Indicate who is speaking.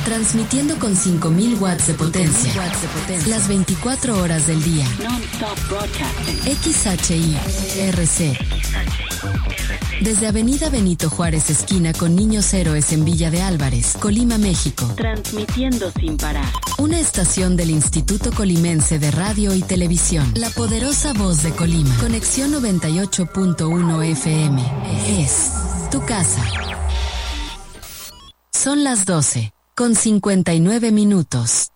Speaker 1: transmitiendo con 5000 watts de potencia, las 24 horas del día. XHI-RC. Desde Avenida Benito Juárez, esquina con Niños Héroes en Villa de Álvarez, Colima, México.
Speaker 2: Transmitiendo sin parar.
Speaker 1: Una estación del Instituto Colimense de Radio y Televisión. La poderosa voz de Colima. Conexión 98.1 FM. Es tu casa. Son las 12:59.